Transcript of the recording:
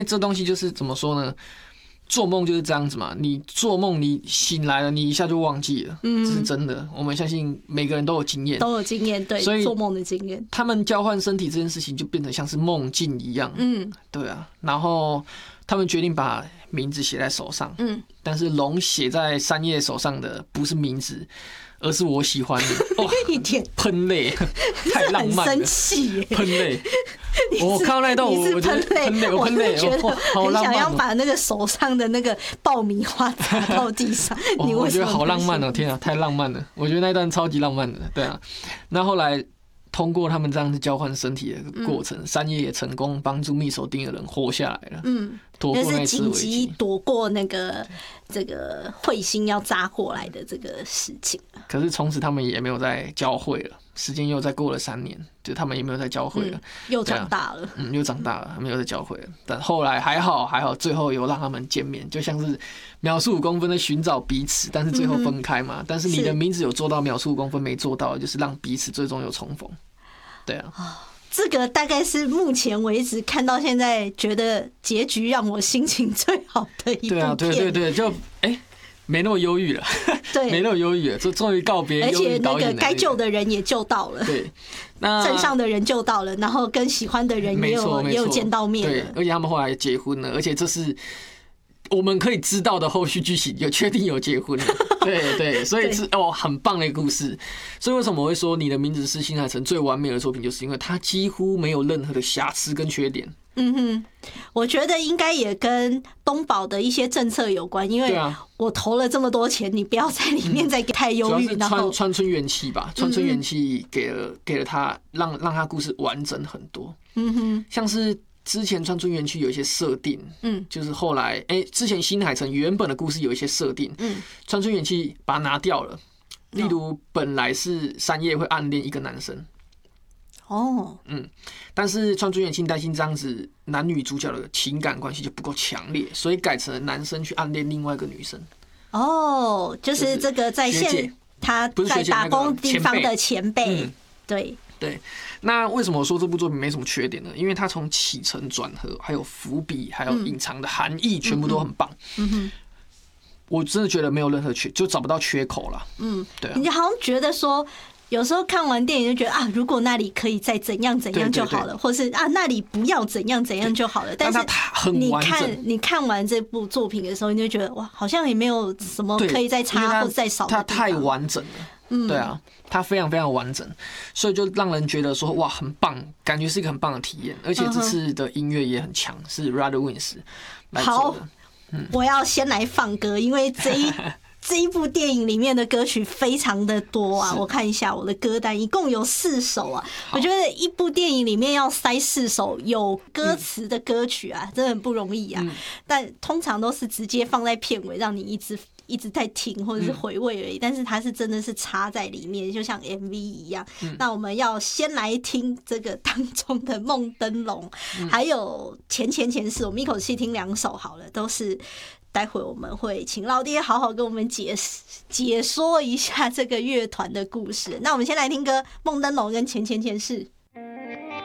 这东西就是怎么说呢？做梦就是这样子嘛，你做梦你醒来了，你一下就忘记了，这是真的。我们相信每个人都有经验， 对，所以做梦的经验。 他们交换身体这件事情就变得像是梦境一样，对啊。然后他们决定把名字写在手上，但是龙写在山叶手上的不是名字，而是我喜欢的。 一点喷泪，太浪漫了， 很生气耶， 喷泪。我看到那一段，我觉得喷泪，我喷泪， 觉得很想要哦把那个手上的那个爆米花砸到地上。 我觉得好浪漫哦！天啊，太浪漫了！我觉得那一段超级浪漫的，对啊。那后来通过他们这样子交换身体的过程，山叶也成功帮助密手町的人活下来了，躲过那次危机， 紧急躲过那个这个彗星要砸过来的这个事情。 可是从此他们也没有再交汇了。时间又再过了3年，就他们也没有再交汇了， 又长大了， 又长大了，他们又再交汇了。但后来还好，最后有让他们见面，就像是秒速5公分的寻找彼此，但是最后分开嘛。但是你的名字有做到，秒速5公分没做到，就是让彼此最终有重逢。对啊， 这个大概是目前为止看到现在觉得结局让我心情最好的一部片。 对，就没那么忧郁了，对，没那么忧郁了，就终于告别忧郁导演。 而且那个该救的人也救到了， 对，那镇上的人救到了，然后跟喜欢的人也有见到面了， 对，而且他们后来结婚了，而且这是我们可以知道的后续剧情，有确定有结婚了，对，所以是很棒的一个故事。所以为什么我会说你的名字是新海诚最完美的作品，就是因为它几乎没有任何的瑕疵跟缺点。 我觉得应该也跟东宝的一些政策有关，因为我投了这么多钱，你不要在里面再太忧郁。 主要是川村元气吧，川村元气给了他，让他故事完整很多。像是之前川村元气有一些设定，就是后来之前新海诚原本的故事有一些设定，川村元气把它拿掉了。例如本来是山叶会暗恋一个男生。但是川村元气担心这样子男女主角的情感关系就不够强烈，所以改成男生去暗恋另外一个女生。 就是这个在他在打工地方的前辈。对。 那为什么我说这部作品没什么缺点呢？因为它从起承转合，还有伏笔，还有隐藏的含义，全部都很棒。我真的觉得没有任何就找不到缺口了。对啊。 你好像觉得说。有时候看完电影就觉得如果那里可以再怎样怎样就好了，或是那里不要怎样怎样就好了。但是你看完这部作品的时候，你就觉得哇，好像也没有什么可以再差或再少的地方。 它太完整了，对啊，它非常非常完整，所以就让人觉得说哇，很棒，感觉是一个很棒的体验。而且这次的音乐也很强，是 Rod Wins 来做的。 我要先来放歌，因为这一部电影里面的歌曲非常的多啊，我看一下我的歌单，一共有4首啊。我觉得一部电影里面要塞4首有歌词的歌曲啊，真的很不容易啊。但通常都是直接放在片尾，让你一直在听或者是回味而已。但是它是真的是插在里面，就像 MV 一样。那我们要先来听这个当中的《梦灯笼》，还有前世，我们一口气听2首好了，都是。待会我们会请老爹好好跟我们解说一下这个乐团的故事。那我们先来听歌《梦灯笼》跟前世。